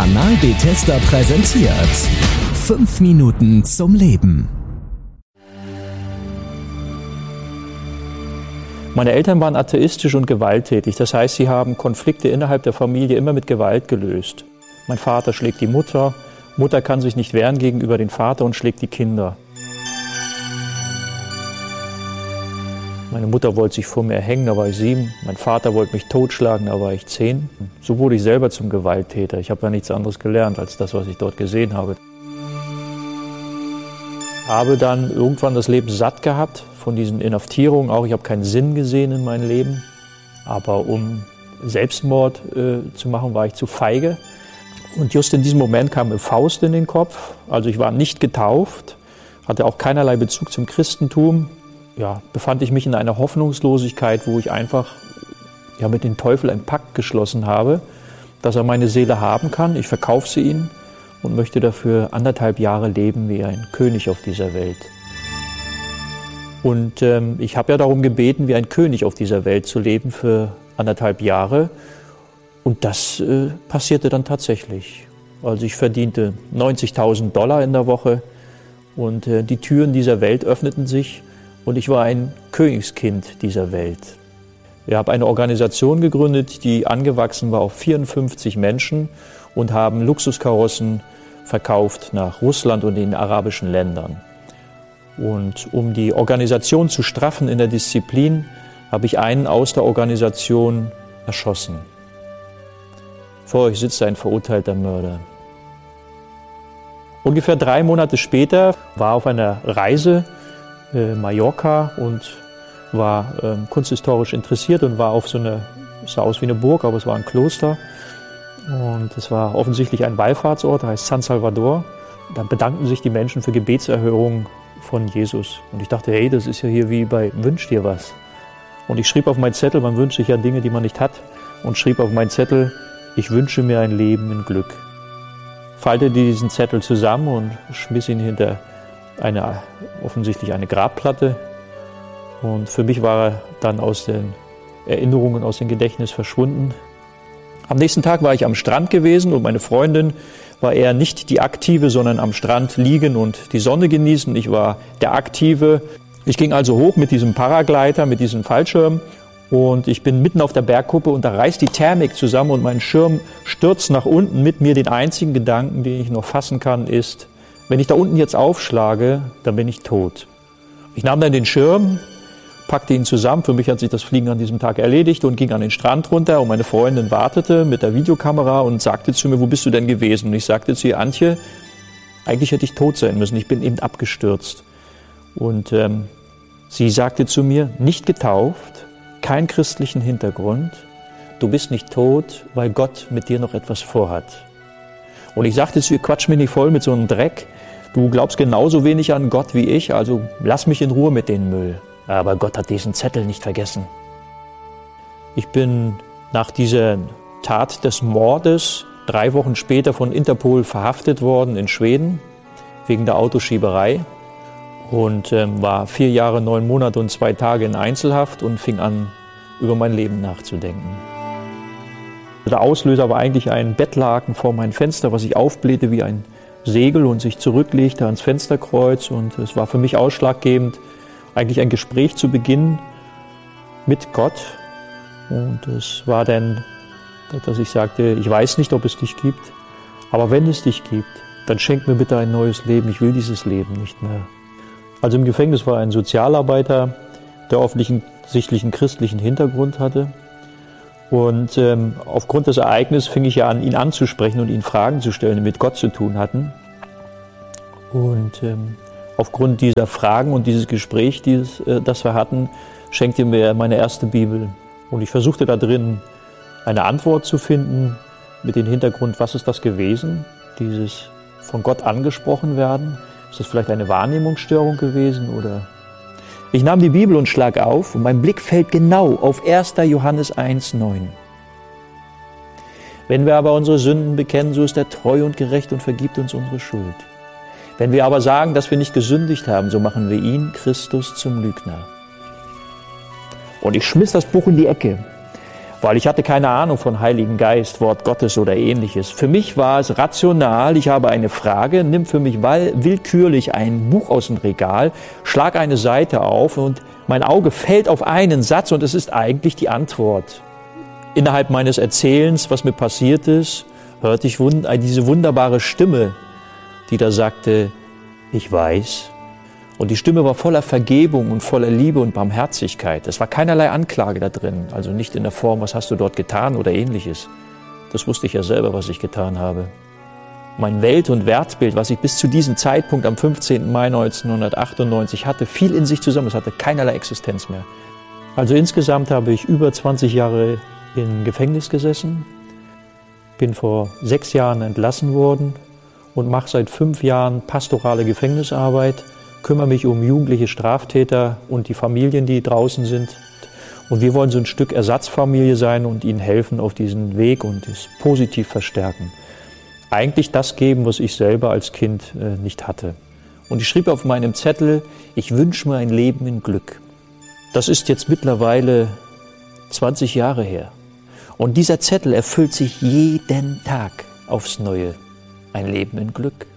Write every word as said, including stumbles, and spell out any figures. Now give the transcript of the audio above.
Kanal Bethesda präsentiert fünf Minuten zum Leben. Meine Eltern waren atheistisch und gewalttätig. Das heißt, sie haben Konflikte innerhalb der Familie immer mit Gewalt gelöst. Mein Vater schlägt die Mutter, Mutter kann sich nicht wehren gegenüber dem Vater und schlägt die Kinder. Meine Mutter wollte sich vor mir erhängen, da war ich sieben. Mein Vater wollte mich totschlagen, da war ich zehn. So wurde ich selber zum Gewalttäter. Ich habe ja nichts anderes gelernt als das, was ich dort gesehen habe. Ich habe dann irgendwann das Leben satt gehabt von diesen Inhaftierungen. Auch ich habe keinen Sinn gesehen in meinem Leben. Aber um Selbstmord äh, zu machen, war ich zu feige. Und just in diesem Moment kam mir Faust in den Kopf. Also ich war nicht getauft, hatte auch keinerlei Bezug zum Christentum. Ja, befand ich mich in einer Hoffnungslosigkeit, wo ich einfach ja, mit dem Teufel einen Pakt geschlossen habe, dass er meine Seele haben kann. Ich verkaufe sie ihm und möchte dafür anderthalb Jahre leben wie ein König auf dieser Welt. Und ähm, ich habe ja darum gebeten, wie ein König auf dieser Welt zu leben für anderthalb Jahre. Und das äh, passierte dann tatsächlich. Also ich verdiente neunzigtausend Dollar in der Woche und äh, die Türen dieser Welt öffneten sich. Und ich war ein Königskind dieser Welt. Ich habe eine Organisation gegründet, die angewachsen war auf vierundfünfzig Menschen und haben Luxuskarossen verkauft nach Russland und den arabischen Ländern. Und um die Organisation zu straffen in der Disziplin, habe ich einen aus der Organisation erschossen. Vor euch sitzt ein verurteilter Mörder. Ungefähr drei Monate später war auf einer Reise Mallorca und war ähm, kunsthistorisch interessiert und war auf so eine, es sah aus wie eine Burg, aber es war ein Kloster und es war offensichtlich ein Wallfahrtsort, der heißt San Salvador. Da bedankten sich die Menschen für Gebetserhörungen von Jesus und ich dachte, hey, das ist ja hier wie bei Wünsch dir was. Und ich schrieb auf meinen Zettel, man wünscht sich ja Dinge, die man nicht hat, und schrieb auf meinen Zettel, ich wünsche mir ein Leben in Glück. Faltete diesen Zettel zusammen und schmiss ihn hinter eine, offensichtlich eine Grabplatte, und für mich war er dann aus den Erinnerungen, aus dem Gedächtnis verschwunden. Am nächsten Tag war ich am Strand gewesen und meine Freundin war eher nicht die Aktive, sondern am Strand liegen und die Sonne genießen. Ich war der Aktive. Ich ging also hoch mit diesem Paragleiter, mit diesem Fallschirm, und ich bin mitten auf der Bergkuppe und da reißt die Thermik zusammen und mein Schirm stürzt nach unten mit mir. Den einzigen Gedanken, den ich noch fassen kann, ist: Wenn ich da unten jetzt aufschlage, dann bin ich tot. Ich nahm dann den Schirm, packte ihn zusammen. Für mich hat sich das Fliegen an diesem Tag erledigt und ging an den Strand runter. Und meine Freundin wartete mit der Videokamera und sagte zu mir: Wo bist du denn gewesen? Und ich sagte zu ihr: Antje, eigentlich hätte ich tot sein müssen. Ich bin eben abgestürzt. Und ähm, sie sagte zu mir: Nicht getauft, keinen christlichen Hintergrund. Du bist nicht tot, weil Gott mit dir noch etwas vorhat. Und ich sagte zu ihr: Quatsch mich nicht voll mit so einem Dreck. Du glaubst genauso wenig an Gott wie ich, also lass mich in Ruhe mit dem Müll. Aber Gott hat diesen Zettel nicht vergessen. Ich bin nach dieser Tat des Mordes drei Wochen später von Interpol verhaftet worden in Schweden wegen der Autoschieberei und ähm, war vier Jahre, neun Monate und zwei Tage in Einzelhaft und fing an, über mein Leben nachzudenken. Der Auslöser war eigentlich ein Bettlaken vor meinem Fenster, was sich aufblähte wie ein Segel und sich zurücklegte ans Fensterkreuz. Und es war für mich ausschlaggebend, eigentlich ein Gespräch zu beginnen mit Gott. Und es war dann, dass ich sagte: Ich weiß nicht, ob es dich gibt, aber wenn es dich gibt, dann schenk mir bitte ein neues Leben. Ich will dieses Leben nicht mehr. Also im Gefängnis war ein Sozialarbeiter, der offensichtlich einen christlichen Hintergrund hatte. Und ähm, aufgrund des Ereignisses fing ich ja an, ihn anzusprechen und ihn Fragen zu stellen, die mit Gott zu tun hatten. Und ähm, aufgrund dieser Fragen und dieses Gesprächs, dieses, äh, das wir hatten, schenkte mir meine erste Bibel. Und ich versuchte da drin eine Antwort zu finden mit dem Hintergrund: Was ist das gewesen? Dieses von Gott angesprochen werden? Ist das vielleicht eine Wahrnehmungsstörung gewesen? Oder? Ich nahm die Bibel und schlag auf und mein Blick fällt genau auf erster Johannes eins neun. Wenn wir aber unsere Sünden bekennen, so ist er treu und gerecht und vergibt uns unsere Schuld. Wenn wir aber sagen, dass wir nicht gesündigt haben, so machen wir ihn, Christus, zum Lügner. Und ich schmiss das Buch in die Ecke, weil ich hatte keine Ahnung von Heiligen Geist, Wort Gottes oder Ähnliches. Für mich war es rational, ich habe eine Frage, nimm für mich willkürlich ein Buch aus dem Regal, schlag eine Seite auf und mein Auge fällt auf einen Satz und es ist eigentlich die Antwort. Innerhalb meines Erzählens, was mir passiert ist, hörte ich diese wunderbare Stimme, die da sagte, ich weiß. Und die Stimme war voller Vergebung und voller Liebe und Barmherzigkeit. Es war keinerlei Anklage da drin, also nicht in der Form, was hast du dort getan oder Ähnliches. Das wusste ich ja selber, was ich getan habe. Mein Welt- und Wertbild, was ich bis zu diesem Zeitpunkt am fünfzehnten Mai neunzehnhundertachtundneunzig hatte, fiel in sich zusammen. Es hatte keinerlei Existenz mehr. Also insgesamt habe ich über zwanzig Jahre im Gefängnis gesessen, bin vor sechs Jahren entlassen worden und mache seit fünf Jahren pastorale Gefängnisarbeit, kümmere mich um jugendliche Straftäter und die Familien, die draußen sind. Und wir wollen so ein Stück Ersatzfamilie sein und ihnen helfen auf diesen Weg und es positiv verstärken. Eigentlich das geben, was ich selber als Kind äh, nicht hatte. Und ich schrieb auf meinem Zettel, ich wünsche mir ein Leben in Glück. Das ist jetzt mittlerweile zwanzig Jahre her. Und dieser Zettel erfüllt sich jeden Tag aufs Neue. Ein Leben in Glück.